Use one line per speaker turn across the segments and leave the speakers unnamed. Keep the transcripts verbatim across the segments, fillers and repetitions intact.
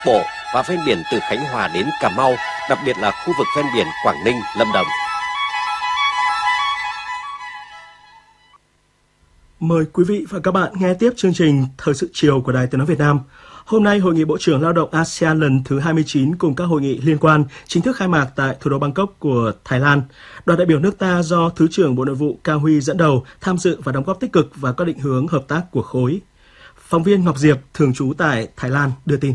Bộ và ven biển từ Khánh Hòa đến Cà Mau, đặc biệt là khu vực ven biển Quảng Ninh, Lâm Đồng.
Mời quý vị và các bạn nghe tiếp chương trình Thời sự chiều của Đài Tiếng nói Việt Nam. Hôm nay, Hội nghị Bộ trưởng Lao động a sê an lần thứ hai mươi chín cùng các hội nghị liên quan chính thức khai mạc tại thủ đô Bangkok của Thái Lan. Đoàn đại biểu nước ta do Thứ trưởng Bộ Nội vụ Cao Huy dẫn đầu tham dự và đóng góp tích cực vào các định hướng hợp tác của khối. Phóng viên Ngọc Diệp, thường trú tại Thái Lan, đưa tin.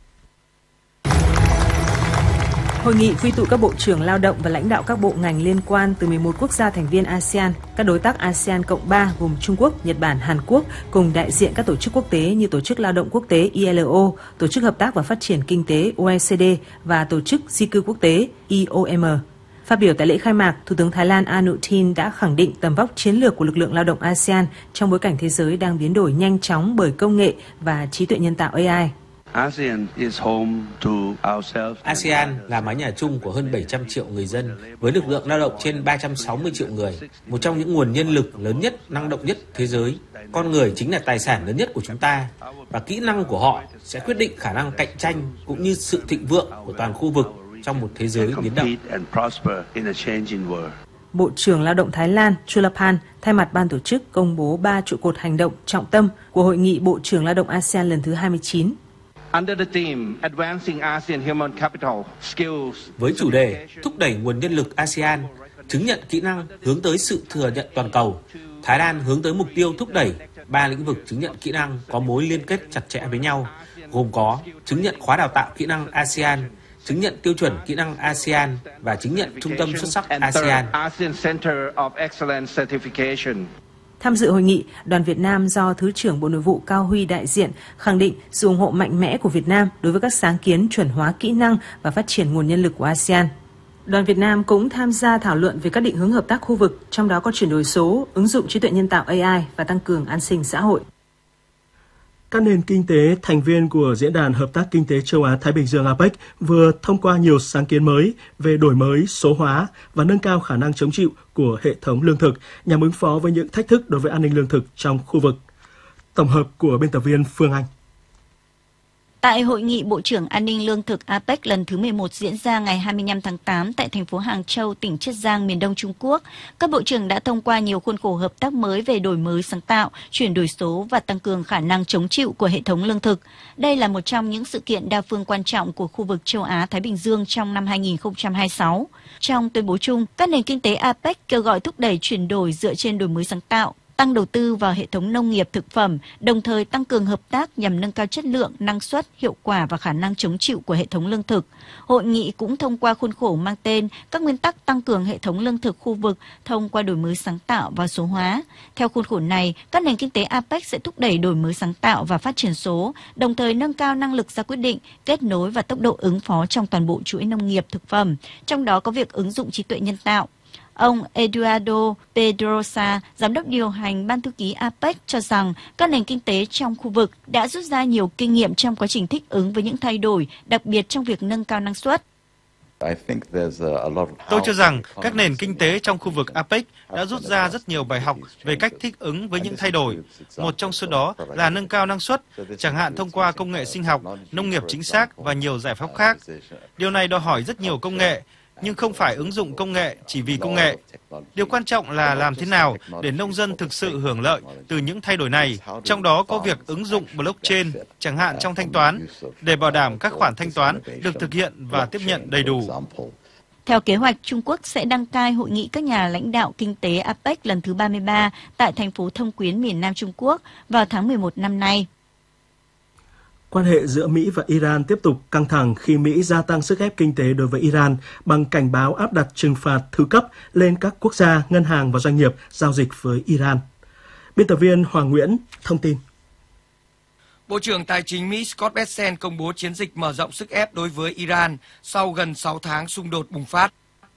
Hội nghị quy tụ các bộ trưởng lao động và lãnh đạo các bộ ngành liên quan từ mười một quốc gia thành viên a sê an, các đối tác a sê an cộng ba gồm Trung Quốc, Nhật Bản, Hàn Quốc cùng đại diện các tổ chức quốc tế như Tổ chức Lao động Quốc tế i lờ o, Tổ chức Hợp tác và Phát triển Kinh tế o e xê đê và Tổ chức Di cư Quốc tế i o em. Phát biểu tại lễ khai mạc, Thủ tướng Thái Lan Anutin đã khẳng định tầm vóc chiến lược của lực lượng lao động a sê an trong bối cảnh thế giới đang biến đổi nhanh chóng bởi công nghệ và trí tuệ nhân tạo a i.
a sê an là mái nhà chung của hơn bảy trăm triệu người dân với lực lượng lao động trên ba trăm sáu mươi triệu người, một trong những nguồn nhân lực lớn nhất, năng động nhất thế giới. Con người chính là tài sản lớn nhất của chúng ta và kỹ năng của họ sẽ quyết định khả năng cạnh tranh cũng như sự thịnh vượng của toàn khu vực trong một thế giới biến động.
Bộ trưởng Lao động Thái Lan Chulaphan thay mặt ban tổ chức công bố ba trụ cột hành động trọng tâm của Hội nghị Bộ trưởng Lao động a sê an lần thứ hai mươi chín.
Với chủ đề thúc đẩy nguồn nhân lực a sê an, chứng nhận kỹ năng hướng tới sự thừa nhận toàn cầu, Thái Lan hướng tới mục tiêu thúc đẩy ba lĩnh vực chứng nhận kỹ năng có mối liên kết chặt chẽ với nhau, gồm có chứng nhận khóa đào tạo kỹ năng a sê an, chứng nhận tiêu chuẩn kỹ năng a sê an và chứng nhận trung tâm xuất sắc a sê an.
Tham dự hội nghị, đoàn Việt Nam do Thứ trưởng Bộ Nội vụ Cao Huy đại diện khẳng định sự ủng hộ mạnh mẽ của Việt Nam đối với các sáng kiến chuẩn hóa kỹ năng và phát triển nguồn nhân lực của a sê an. Đoàn Việt Nam cũng tham gia thảo luận về các định hướng hợp tác khu vực, trong đó có chuyển đổi số, ứng dụng trí tuệ nhân tạo a i và tăng cường an sinh xã hội.
Các nền kinh tế thành viên của Diễn đàn Hợp tác Kinh tế Châu Á-Thái Bình Dương a pếch vừa thông qua nhiều sáng kiến mới về đổi mới, số hóa và nâng cao khả năng chống chịu của hệ thống lương thực nhằm ứng phó với những thách thức đối với an ninh lương thực trong khu vực. Tổng hợp của biên tập viên Phương Anh.
Tại Hội nghị Bộ trưởng An ninh Lương thực a pếch lần thứ mười một diễn ra ngày hai mươi lăm tháng tám tại thành phố Hàng Châu, tỉnh Chiết Giang, miền Đông Trung Quốc, các bộ trưởng đã thông qua nhiều khuôn khổ hợp tác mới về đổi mới sáng tạo, chuyển đổi số và tăng cường khả năng chống chịu của hệ thống lương thực. Đây là một trong những sự kiện đa phương quan trọng của khu vực châu Á-Thái Bình Dương trong năm hai nghìn không trăm hai mươi sáu. Trong tuyên bố chung, các nền kinh tế a pếch kêu gọi thúc đẩy chuyển đổi dựa trên đổi mới sáng tạo, tăng đầu tư vào hệ thống nông nghiệp thực phẩm, đồng thời tăng cường hợp tác nhằm nâng cao chất lượng, năng suất, hiệu quả và khả năng chống chịu của hệ thống lương thực. Hội nghị cũng thông qua khuôn khổ mang tên các nguyên tắc tăng cường hệ thống lương thực khu vực thông qua đổi mới sáng tạo và số hóa. Theo khuôn khổ này, các nền kinh tế a pếch sẽ thúc đẩy đổi mới sáng tạo và phát triển số, đồng thời nâng cao năng lực ra quyết định, kết nối và tốc độ ứng phó trong toàn bộ chuỗi nông nghiệp thực phẩm, trong đó có việc ứng dụng trí tuệ nhân tạo. Ông Eduardo Pedrosa, giám đốc điều hành Ban thư ký a pếch cho rằng các nền kinh tế trong khu vực đã rút ra nhiều kinh nghiệm trong quá trình thích ứng với những thay đổi, đặc biệt trong việc nâng cao năng suất.
Tôi cho rằng các nền kinh tế trong khu vực a pếch đã rút ra rất nhiều bài học về cách thích ứng với những thay đổi. Một trong số đó là nâng cao năng suất, chẳng hạn thông qua công nghệ sinh học, nông nghiệp chính xác và nhiều giải pháp khác. Điều này đòi hỏi rất nhiều công nghệ, nhưng không phải ứng dụng công nghệ chỉ vì công nghệ. Điều quan trọng là làm thế nào để nông dân thực sự hưởng lợi từ những thay đổi này, trong đó có việc ứng dụng blockchain, chẳng hạn trong thanh toán, để bảo đảm các khoản thanh toán được thực hiện và tiếp nhận đầy đủ.
Theo kế hoạch, Trung Quốc sẽ đăng cai hội nghị các nhà lãnh đạo kinh tế a pếch lần thứ ba mươi ba tại thành phố Thông Quyến, miền Nam Trung Quốc vào tháng mười một năm nay.
Quan hệ giữa Mỹ và Iran tiếp tục căng thẳng khi Mỹ gia tăng sức ép kinh tế đối với Iran bằng cảnh báo áp đặt trừng phạt thứ cấp lên các quốc gia, ngân hàng và doanh nghiệp giao dịch với Iran. Biên tập viên Hoàng Nguyễn thông tin.
Bộ trưởng Tài chính Mỹ Scott Bessent công bố chiến dịch mở rộng sức ép đối với Iran sau gần sáu tháng xung đột bùng phát.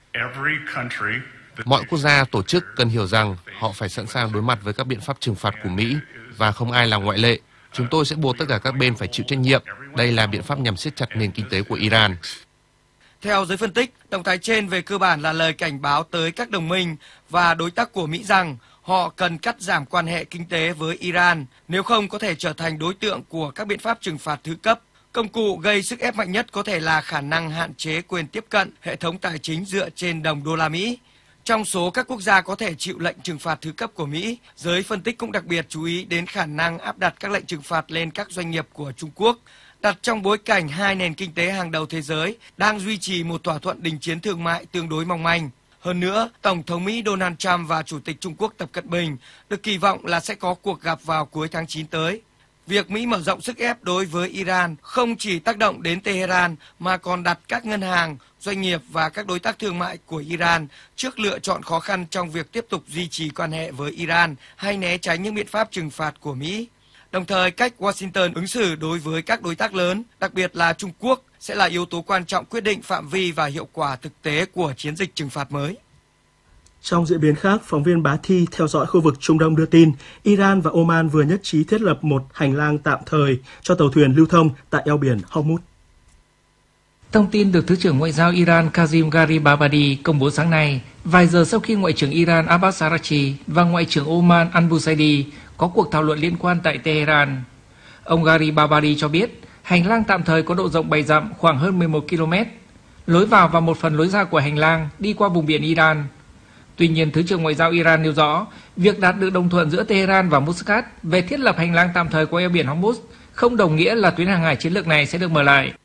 Mọi quốc gia, tổ chức cần hiểu rằng họ phải sẵn sàng đối mặt với các biện pháp trừng phạt của Mỹ và không ai là ngoại lệ. Chúng tôi sẽ buộc tất cả các bên phải chịu trách nhiệm. Đây là biện pháp nhằm siết chặt nền kinh tế của Iran.
Theo giới phân tích, động thái trên về cơ bản là lời cảnh báo tới các đồng minh và đối tác của Mỹ rằng họ cần cắt giảm quan hệ kinh tế với Iran, nếu không có thể trở thành đối tượng của các biện pháp trừng phạt thứ cấp. Công cụ gây sức ép mạnh nhất có thể là khả năng hạn chế quyền tiếp cận hệ thống tài chính dựa trên đồng đô la Mỹ. Trong số các quốc gia có thể chịu lệnh trừng phạt thứ cấp của Mỹ, giới phân tích cũng đặc biệt chú ý đến khả năng áp đặt các lệnh trừng phạt lên các doanh nghiệp của Trung Quốc, đặt trong bối cảnh hai nền kinh tế hàng đầu thế giới đang duy trì một thỏa thuận đình chiến thương mại tương đối mong manh. Hơn nữa, Tổng thống Mỹ Donald Trump và Chủ tịch Trung Quốc Tập Cận Bình được kỳ vọng là sẽ có cuộc gặp vào cuối tháng chín tới. Việc Mỹ mở rộng sức ép đối với Iran không chỉ tác động đến Tehran mà còn đặt các ngân hàng, doanh nghiệp và các đối tác thương mại của Iran trước lựa chọn khó khăn trong việc tiếp tục duy trì quan hệ với Iran hay né tránh những biện pháp trừng phạt của Mỹ. Đồng thời, cách Washington ứng xử đối với các đối tác lớn, đặc biệt là Trung Quốc, sẽ là yếu tố quan trọng quyết định phạm vi và hiệu quả thực tế của chiến dịch trừng phạt mới.
Trong diễn biến khác, phóng viên Bá Thi theo dõi khu vực Trung Đông đưa tin, Iran và Oman vừa nhất trí thiết lập một hành lang tạm thời cho tàu thuyền lưu thông tại eo biển Hormuz.
Thông tin được Thứ trưởng Ngoại giao Iran Kazim Garibabadi công bố sáng nay, vài giờ sau khi Ngoại trưởng Iran Abbas Araghchi và Ngoại trưởng Oman Al-Busaidi có cuộc thảo luận liên quan tại Tehran. Ông Garibabadi cho biết, hành lang tạm thời có độ rộng bảy dặm, khoảng hơn mười một ki lô mét. Lối vào và một phần lối ra của hành lang đi qua vùng biển Iran. Tuy nhiên, Thứ trưởng Ngoại giao Iran nêu rõ, việc đạt được đồng thuận giữa Tehran và Muscat về thiết lập hành lang tạm thời qua eo biển Hormuz không đồng nghĩa là tuyến hàng hải chiến lược này sẽ được mở lại.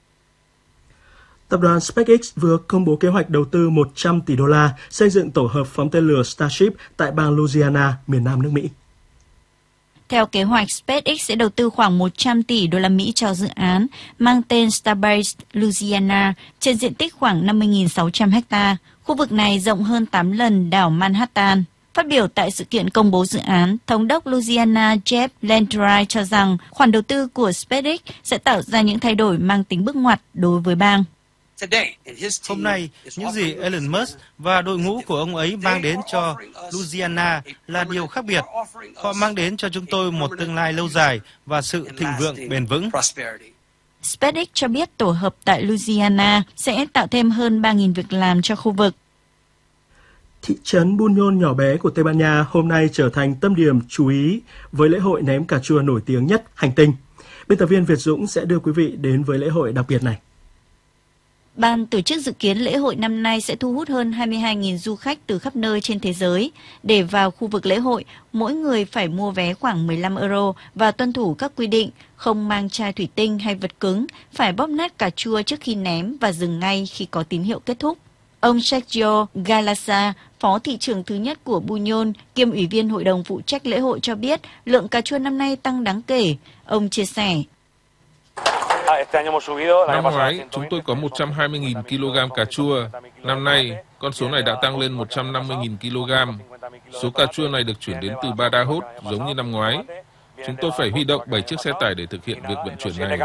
Tập đoàn SpaceX vừa công bố kế hoạch đầu tư một trăm tỷ đô la xây dựng tổ hợp phóng tên lửa Starship tại bang Louisiana, miền nam nước Mỹ.
Theo kế hoạch, SpaceX sẽ đầu tư khoảng một trăm tỷ đô la Mỹ cho dự án mang tên Starbase Louisiana trên diện tích khoảng năm mươi nghìn sáu trăm ha. Khu vực này rộng hơn tám lần đảo Manhattan. Phát biểu tại sự kiện công bố dự án, Thống đốc Louisiana Jeff Landry cho rằng khoản đầu tư của SpaceX sẽ tạo ra những thay đổi mang tính bước ngoặt đối với bang.
Hôm nay, những gì Elon Musk và đội ngũ của ông ấy mang đến cho Louisiana là điều khác biệt. Họ mang đến cho chúng tôi một tương lai lâu dài và sự thịnh vượng bền vững.
SpaceX cho biết tổ hợp tại Louisiana sẽ tạo thêm hơn ba nghìn việc làm cho khu vực.
Thị trấn Buñol nhỏ bé của Tây Ban Nha hôm nay trở thành tâm điểm chú ý với lễ hội ném cà chua nổi tiếng nhất hành tinh. Biên tập viên Việt Dũng sẽ đưa quý vị đến với lễ hội đặc biệt này.
Ban tổ chức dự kiến lễ hội năm nay sẽ thu hút hơn hai mươi hai nghìn du khách từ khắp nơi trên thế giới. Để vào khu vực lễ hội, mỗi người phải mua vé khoảng mười lăm euro và tuân thủ các quy định, không mang chai thủy tinh hay vật cứng, phải bóp nát cà chua trước khi ném và dừng ngay khi có tín hiệu kết thúc. Ông Sergio Galasa, phó thị trưởng thứ nhất của Buñol, kiêm ủy viên hội đồng phụ trách lễ hội cho biết lượng cà chua năm nay tăng đáng kể. Ông chia sẻ.
Năm ngoái, chúng tôi có một trăm hai mươi nghìn ki lô gam cà chua. Năm nay, con số này đã tăng lên một trăm năm mươi nghìn ki lô gam. Số cà chua này được chuyển đến từ Badajoz giống như năm ngoái. Chúng tôi phải huy động bảy chiếc xe tải để thực hiện việc vận chuyển này.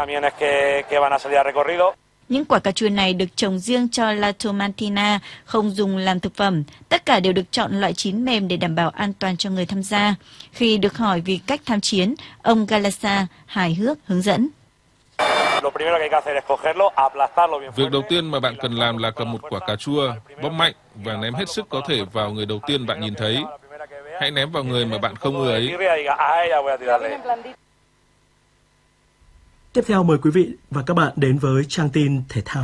Những quả cà chua này được trồng riêng cho La Tomatina, không dùng làm thực phẩm. Tất cả đều được chọn loại chín mềm để đảm bảo an toàn cho người tham gia. Khi được hỏi vì cách tham chiến, ông Galasa hài hước hướng dẫn.
Việc đầu tiên mà bạn cần làm là cầm một quả cà chua, bóp mạnh và ném hết sức có thể vào người đầu tiên bạn nhìn thấy. Hãy ném vào người mà bạn không ưa ấy.
Tiếp theo mời quý vị và các bạn đến với trang tin thể thao.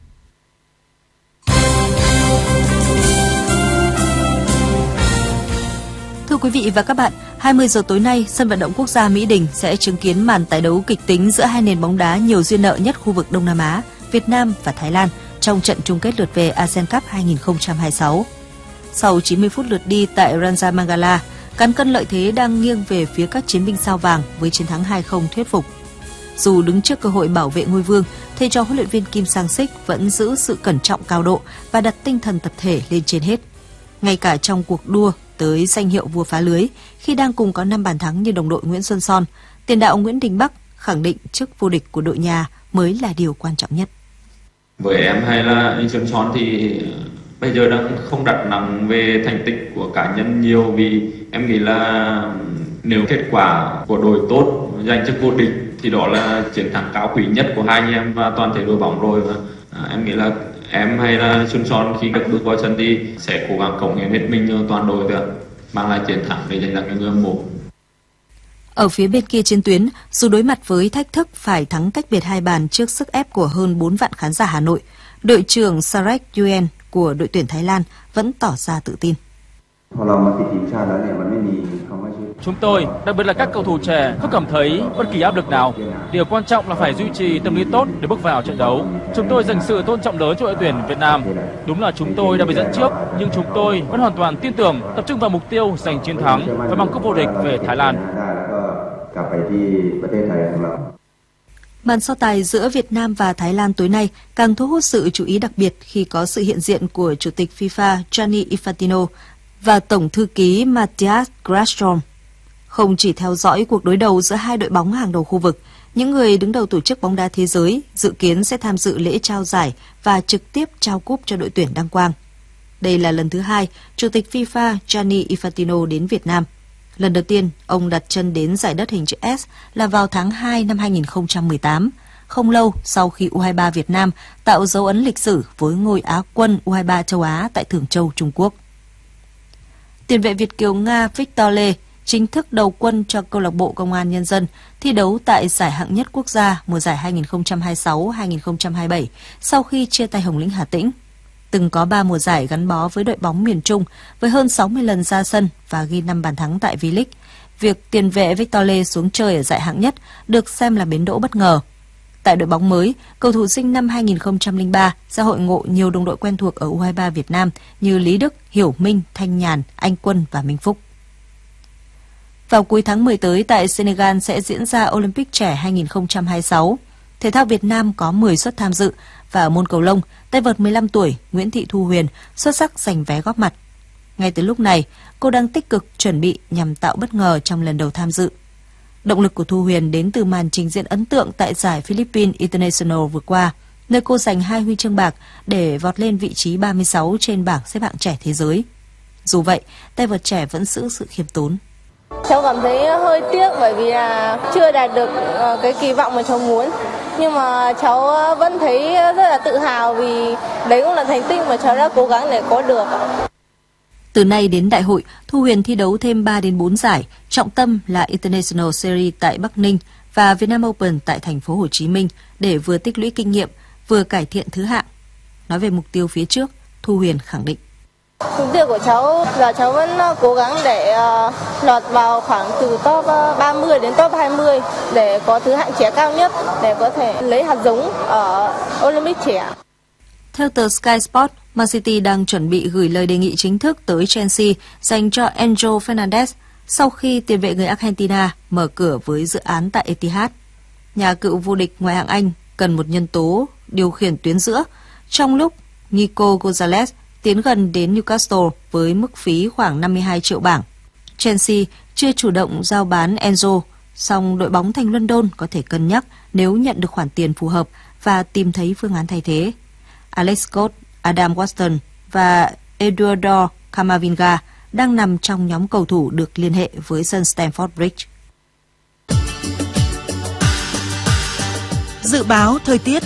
Thưa quý vị và các bạn, hai mươi giờ tối nay, sân vận động quốc gia Mỹ Đình sẽ chứng kiến màn tái đấu kịch tính giữa hai nền bóng đá nhiều duyên nợ nhất khu vực Đông Nam Á, Việt Nam và Thái Lan trong trận chung kết lượt về ASEAN Cup hai không hai sáu. Sau chín mươi phút lượt đi tại Raja Mangala, cán cân lợi thế đang nghiêng về phía các chiến binh sao vàng với chiến thắng hai không thuyết phục. Dù đứng trước cơ hội bảo vệ ngôi vương, thầy trò huấn luyện viên Kim Sang-sik vẫn giữ sự cẩn trọng cao độ và đặt tinh thần tập thể lên trên hết. Ngay cả trong cuộc đua tới danh hiệu vua phá lưới, khi đang cùng có năm bàn thắng như đồng đội Nguyễn Xuân Son, tiền đạo Nguyễn Đình Bắc khẳng định chức vô địch của đội nhà mới là điều quan trọng nhất.
Với em hay là anh Xuân Son thì bây giờ đang không đặt nặng về thành tích của cá nhân nhiều, vì em nghĩ là nếu kết quả của đội tốt giành chức vô địch thì đó là chiến thắng cao quý nhất của hai anh em và toàn thể đội bóng rồi. Và à, em nghĩ là em hay là Xuân Son khi được bước vào sân thì sẽ cố gắng cống hiến hết mình cho toàn đội để mang lại chiến thắng để giành lại cái người hâm mộ.
Ở phía bên kia chiến tuyến, dù đối mặt với thách thức phải thắng cách biệt hai bàn trước sức ép của hơn bốn vạn khán giả Hà Nội, đội trưởng Sarek Yuen của đội tuyển Thái Lan vẫn tỏ ra tự tin.
Chúng tôi, đặc biệt là các cầu thủ trẻ, không cảm thấy bất kỳ áp lực nào. Điều quan trọng là phải duy trì tâm lý tốt để bước vào trận đấu. Chúng tôi dành sự tôn trọng lớn cho đội tuyển Việt Nam. Đúng là chúng tôi đã bị dẫn trước, nhưng chúng tôi vẫn hoàn toàn tin tưởng, tập trung vào mục tiêu giành chiến thắng và mang cúp vô địch về Thái Lan.
Màn so tài giữa Việt Nam và Thái Lan tối nay càng thu hút sự chú ý đặc biệt khi có sự hiện diện của Chủ tịch FIFA Gianni Infantino và Tổng thư ký Matthias Grasholm. Không chỉ theo dõi cuộc đối đầu giữa hai đội bóng hàng đầu khu vực, những người đứng đầu tổ chức bóng đá thế giới dự kiến sẽ tham dự lễ trao giải và trực tiếp trao cúp cho đội tuyển đăng quang. Đây là lần thứ hai Chủ tịch FIFA Gianni Infantino đến Việt Nam. Lần đầu tiên, ông đặt chân đến giải đất hình chữ S là vào tháng hai năm hai nghìn không trăm mười tám, không lâu sau khi u hai ba Việt Nam tạo dấu ấn lịch sử với ngôi Á quân u hai ba châu Á tại Thường Châu, Trung Quốc. Tiền vệ Việt kiều Nga Victor Lê chính thức đầu quân cho câu lạc bộ Công an Nhân dân thi đấu tại giải hạng nhất quốc gia mùa giải hai nghìn không trăm hai mươi sáu hai nghìn không trăm hai mươi bảy sau khi chia tay Hồng Lĩnh Hà Tĩnh. Từng có ba mùa giải gắn bó với đội bóng miền Trung với hơn sáu mươi lần ra sân và ghi năm bàn thắng tại V-League. Việc tiền vệ Victor Lê xuống chơi ở giải hạng nhất được xem là bến đỗ bất ngờ. Tại đội bóng mới, cầu thủ sinh năm hai nghìn không trăm lẻ ba sẽ hội ngộ nhiều đồng đội quen thuộc ở u hai ba Việt Nam như Lý Đức, Hiểu Minh, Thanh Nhàn, Anh Quân và Minh Phúc. Vào cuối tháng mười tới tại Senegal sẽ diễn ra Olympic trẻ hai nghìn không trăm hai mươi sáu. Thể thao Việt Nam có mười suất tham dự và ở môn cầu lông, tay vợt mười lăm tuổi Nguyễn Thị Thu Huyền xuất sắc giành vé góp mặt. Ngay từ lúc này, cô đang tích cực chuẩn bị nhằm tạo bất ngờ trong lần đầu tham dự. Động lực của Thu Huyền đến từ màn trình diễn ấn tượng tại giải Philippines International vừa qua, nơi cô giành hai huy chương bạc để vọt lên vị trí ba mươi sáu trên bảng xếp hạng trẻ thế giới. Dù vậy, tay vợt trẻ vẫn giữ sự khiêm tốn.
Cháu cảm thấy hơi tiếc bởi vì là chưa đạt được cái kỳ vọng mà cháu muốn. Nhưng mà cháu vẫn thấy rất là tự hào vì đấy cũng là thành tích mà cháu đã cố gắng để có được.
Từ nay đến đại hội, Thu Huyền thi đấu thêm ba đến bốn giải, trọng tâm là International Series tại Bắc Ninh và Vietnam Open tại thành phố Hồ Chí Minh để vừa tích lũy kinh nghiệm, vừa cải thiện thứ hạng. Nói về mục tiêu phía trước, Thu Huyền khẳng định.
Mục tiêu của cháu là cháu vẫn cố gắng để uh, lọt vào khoảng từ top ba mươi đến top hai mươi để có thứ hạng trẻ cao nhất để có thể lấy hạt giống ở Olympic trẻ.
Theo tờ Sky Sports, Man City đang chuẩn bị gửi lời đề nghị chính thức tới Chelsea dành cho Enzo Fernandez sau khi tiền vệ người Argentina mở cửa với dự án tại Etihad. Nhà cựu vô địch ngoại hạng Anh cần một nhân tố điều khiển tuyến giữa, trong lúc Nico Gonzalez tiến gần đến Newcastle với mức phí khoảng năm mươi hai triệu bảng. Chelsea chưa chủ động giao bán Enzo, song đội bóng thành London có thể cân nhắc nếu nhận được khoản tiền phù hợp và tìm thấy phương án thay thế. Alex Scott, Adam Watson và Eduardo Camavinga đang nằm trong nhóm cầu thủ được liên hệ với sân Stamford Bridge.
Dự báo thời tiết.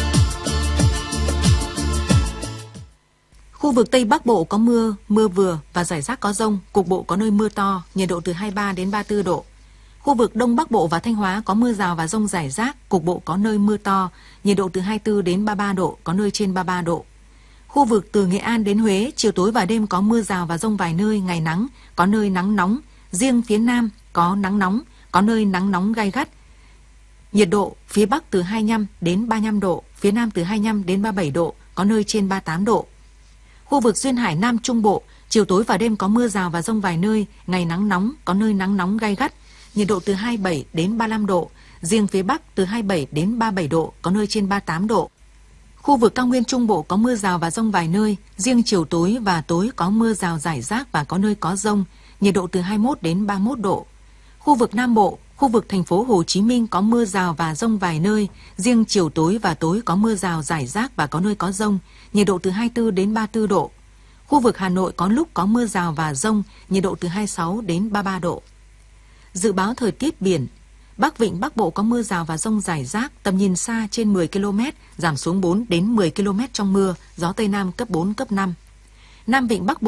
Khu vực Tây Bắc Bộ có mưa, mưa vừa và rải rác có dông, cục bộ có nơi mưa to, nhiệt độ từ hai mươi ba đến ba mươi tư độ. Khu vực Đông Bắc Bộ và Thanh Hóa có mưa rào và dông rải rác, cục bộ có nơi mưa to, nhiệt độ từ hai mươi tư đến ba mươi ba độ, có nơi trên ba mươi ba độ. Khu vực từ Nghệ An đến Huế, chiều tối và đêm có mưa rào và dông vài nơi, ngày nắng, có nơi nắng nóng, riêng phía Nam có nắng nóng, có nơi nắng nóng gay gắt. Nhiệt độ phía Bắc từ hai mươi lăm đến ba mươi lăm độ, phía Nam từ hai mươi lăm đến ba mươi bảy độ, có nơi trên ba mươi tám độ. Khu vực duyên hải Nam Trung Bộ, chiều tối và đêm có mưa rào và dông vài nơi, ngày nắng nóng, có nơi nắng nóng gay gắt, nhiệt độ từ hai mươi bảy đến ba mươi lăm độ, riêng phía Bắc từ hai mươi bảy đến ba mươi bảy độ, có nơi trên ba mươi tám độ. Khu vực cao nguyên Trung Bộ có mưa rào và dông vài nơi, riêng chiều tối và tối có mưa rào rải rác và có nơi có dông, nhiệt độ từ hai mươi mốt đến ba mươi mốt độ. Khu vực Nam Bộ, khu vực thành phố Hồ Chí Minh có mưa rào và dông vài nơi, riêng chiều tối và tối có mưa rào rải rác và có nơi có dông, nhiệt độ từ hai mươi tư đến ba mươi tư độ. Khu vực Hà Nội có lúc có mưa rào và dông, nhiệt độ từ hai mươi sáu đến ba mươi ba độ. Dự báo thời tiết biển. Bắc Vịnh Bắc Bộ có mưa rào và dông rải rác, tầm nhìn xa trên mười ki lô mét, giảm xuống bốn đến mười ki lô mét trong mưa, gió Tây Nam cấp bốn, cấp năm. Nam Vịnh Bắc Bộ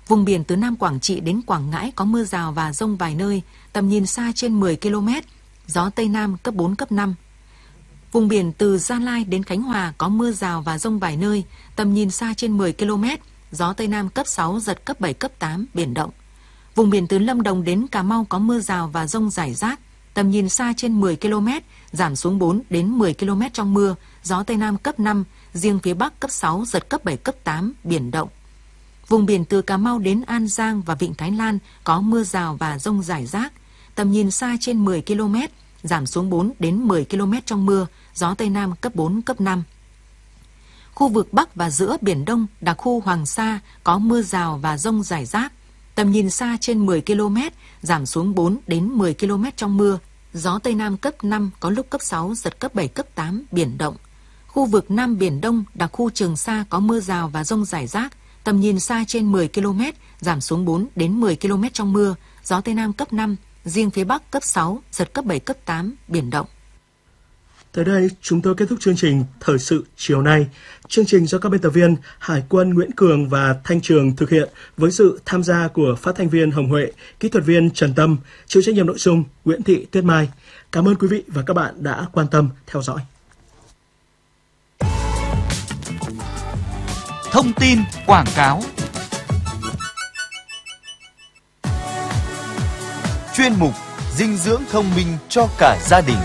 Vùng biển từ Nam Quảng Trị đến Quảng Ngãi có mưa rào và dông vài nơi, tầm nhìn xa trên mười ki lô mét, gió Tây Nam cấp bốn, cấp năm. Vùng biển từ Gia Lai đến Khánh Hòa có mưa rào và dông vài nơi, tầm nhìn xa trên mười ki lô mét, gió Tây Nam cấp sáu, giật cấp bảy, cấp tám, biển động. Vùng biển từ Lâm Đồng đến Cà Mau có mưa rào và dông rải rác, tầm nhìn xa trên mười ki lô mét, giảm xuống bốn đến mười ki lô mét trong mưa, gió Tây Nam cấp năm, riêng phía Bắc cấp sáu, giật cấp bảy, cấp tám, biển động. Vùng biển từ Cà Mau đến An Giang và Vịnh Thái Lan có mưa rào và dông rải rác, tầm nhìn xa trên mười ki lô mét, giảm xuống bốn đến mười ki lô mét trong mưa, gió Tây Nam cấp bốn, cấp năm. Khu vực Bắc và giữa Biển Đông, đặc khu Hoàng Sa có mưa rào và dông rải rác, tầm nhìn xa trên mười ki lô mét, giảm xuống bốn đến mười ki lô mét trong mưa, gió Tây Nam cấp năm, có lúc cấp sáu, giật cấp bảy, cấp tám, biển động. Khu vực Nam Biển Đông, đặc khu Trường Sa có mưa rào và dông rải rác, tầm nhìn xa trên mười ki lô mét, giảm xuống bốn đến mười ki lô mét trong mưa, gió Tây Nam cấp năm, riêng phía Bắc cấp sáu, giật cấp bảy, cấp tám, biển động.
Tới đây, chúng tôi kết thúc chương trình Thời sự chiều nay. Chương trình do các biên tập viên Hải quân Nguyễn Cường và Thanh Trường thực hiện với sự tham gia của phát thanh viên Hồng Huệ, kỹ thuật viên Trần Tâm, chịu trách nhiệm nội dung Nguyễn Thị Tuyết Mai. Cảm ơn quý vị và các bạn đã quan tâm theo dõi.
Thông tin quảng cáo. Chuyên mục dinh dưỡng thông minh cho cả gia đình.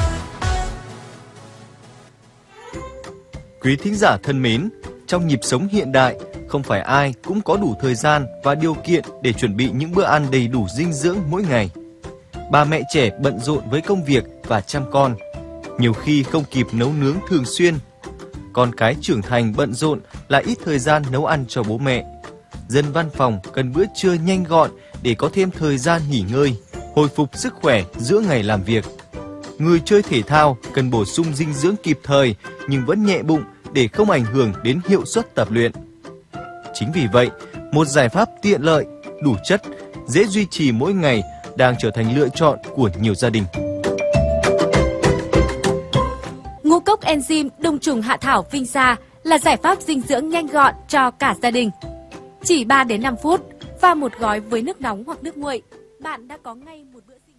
Quý thính giả thân mến, trong nhịp sống hiện đại, không phải ai cũng có đủ thời gian và điều kiện để chuẩn bị những bữa ăn đầy đủ dinh dưỡng mỗi ngày. Bà mẹ trẻ bận rộn với công việc và chăm con, nhiều khi không kịp nấu nướng thường xuyên. Con cái trưởng thành bận rộn lại ít thời gian nấu ăn cho bố mẹ. Dân văn phòng cần bữa trưa nhanh gọn để có thêm thời gian nghỉ ngơi, hồi phục sức khỏe giữa ngày làm việc. Người chơi thể thao cần bổ sung dinh dưỡng kịp thời nhưng vẫn nhẹ bụng để không ảnh hưởng đến hiệu suất tập luyện. Chính vì vậy, một giải pháp tiện lợi, đủ chất, dễ duy trì mỗi ngày đang trở thành lựa chọn của nhiều gia đình.
Ngũ cốc enzyme đông trùng hạ thảo Vinsa là giải pháp dinh dưỡng nhanh gọn cho cả gia đình. Chỉ ba đến năm phút, pha một gói với nước nóng hoặc nước nguội, bạn đã có ngay một bữa